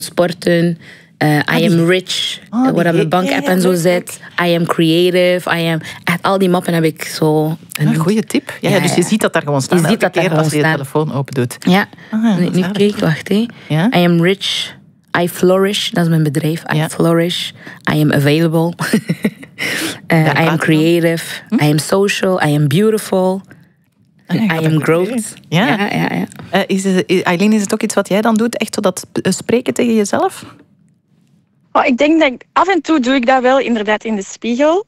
sporten. I am rich, waar mijn bankapp en zo zit. I am creative. Echt al die mappen heb ik zo... Een goede tip. Ja, dus je ziet dat daar gewoon staan. Je ziet dat daar gewoon als je je telefoon open doet. Ja, nu kijk, wacht. Ja? I am rich. I flourish, dat is mijn bedrijf. I flourish. I am available. I am creative. I am social. I am beautiful. I am growth. Ja. Eileen, is het ook iets wat jij dan doet? Echt zo dat spreken tegen jezelf? Ik denk dat af en toe doe ik dat wel inderdaad in de spiegel.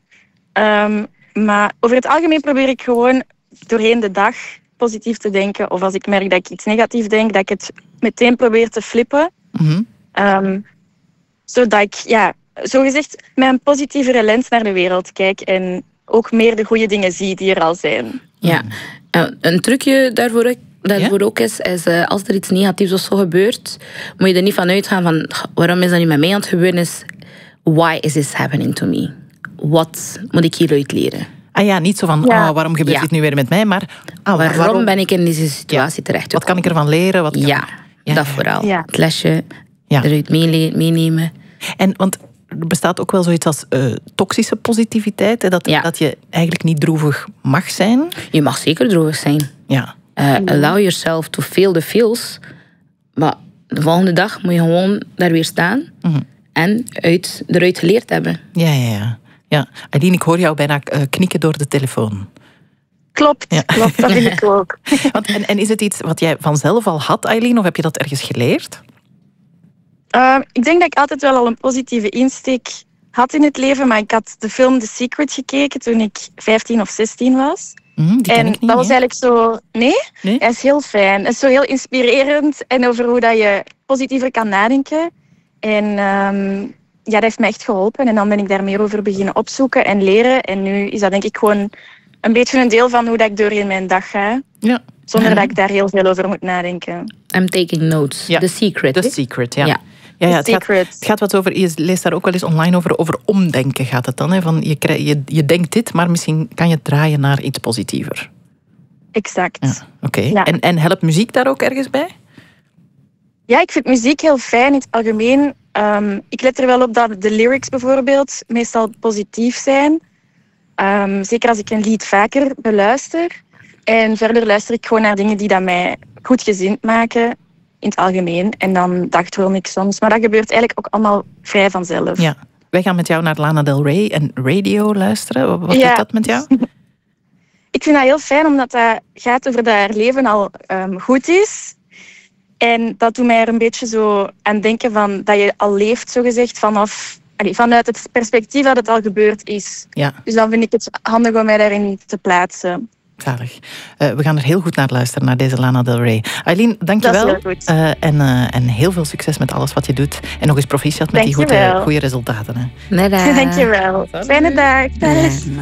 Maar over het algemeen probeer ik gewoon doorheen de dag positief te denken. Of als ik merk dat ik iets negatief denk, dat ik het meteen probeer te flippen. Mm-hmm. Zodat ik, zogezegd, met een positievere lens naar de wereld kijk. En ook meer de goede dingen zie die er al zijn. Ja, een trucje daarvoor ook is als er iets negatiefs of zo gebeurt, moet je er niet van uitgaan van waarom is dat nu met mij aan het gebeuren is. Why is this happening to me? Wat moet ik hieruit leren? Niet zo van waarom gebeurt dit nu weer met mij, maar waarom ben ik in deze situatie terecht? Wat kan ik ervan leren? Dat vooral. Ja. Het lesje eruit meenemen. Want er bestaat ook wel zoiets als toxische positiviteit. Hè? Dat je eigenlijk niet droevig mag zijn. Je mag zeker droevig zijn. Ja. Allow yourself to feel the feels. Maar de volgende dag moet je gewoon daar weer staan. Mm-hmm. En eruit geleerd hebben. Ja. Eileen, ik hoor jou bijna knikken door de telefoon. Klopt, dat vind ik ook. En is het iets wat jij vanzelf al had, Eileen? Of heb je dat ergens geleerd? Ik denk dat ik altijd wel al een positieve insteek had in het leven. Maar ik had de film The Secret gekeken toen ik 15 of 16 was. En dat was eigenlijk zo... Nee? Hij is heel fijn. Het is zo heel inspirerend. En over hoe dat je positiever kan nadenken. En dat heeft me echt geholpen. En dan ben ik daar meer over beginnen opzoeken en leren. En nu is dat denk ik gewoon een beetje een deel van hoe dat ik doorheen mijn dag ga. Ja. Zonder dat ik daar heel veel over moet nadenken. I'm taking notes. Ja. The Secret. The Secret, ja. Het gaat wat over, je leest daar ook wel eens online over omdenken gaat het dan. Hè? Van je denkt dit, maar misschien kan je het draaien naar iets positiever. Exact. Ja, Oké. Ja. En helpt muziek daar ook ergens bij? Ja, ik vind muziek heel fijn in het algemeen. Ik let er wel op dat de lyrics bijvoorbeeld meestal positief zijn. Zeker als ik een lied vaker beluister. En verder luister ik gewoon naar dingen die dat mij goed gezind maken. In het algemeen. En dan dagdroom ik soms. Maar dat gebeurt eigenlijk ook allemaal vrij vanzelf. Ja. Wij gaan met jou naar Lana Del Rey en Radio luisteren. Wat doet dat met jou? Ik vind dat heel fijn, omdat dat gaat over dat haar leven al goed is. En dat doet mij er een beetje zo aan denken van dat je al leeft, zogezegd, vanuit het perspectief dat het al gebeurd is. Ja. Dus dan vind ik het handig om mij daarin te plaatsen. Zalig. We gaan er heel goed naar luisteren, naar deze Lana Del Rey. Eileen, dankjewel. Dat is heel goed. En heel veel succes met alles wat je doet. En nog eens proficiat met die goede resultaten. Hè. Nee, dankjewel. Fijne dag.